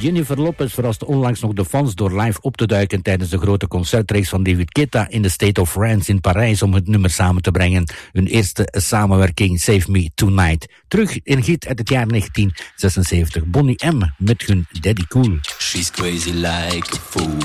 Jennifer Lopez verraste onlangs nog de fans door live op te duiken tijdens de grote concertreeks van David Guetta in de State of France in Parijs om het nummer samen te brengen. Hun eerste samenwerking Save Me Tonight. Terug in een hit uit het jaar 1976. Bonnie M met hun Daddy Cool. She's crazy like a fool.